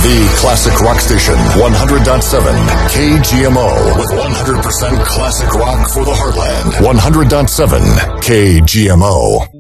The classic rock station, 100.7 KGMO, with 100% classic rock for the heartland. 100.7 KGMO.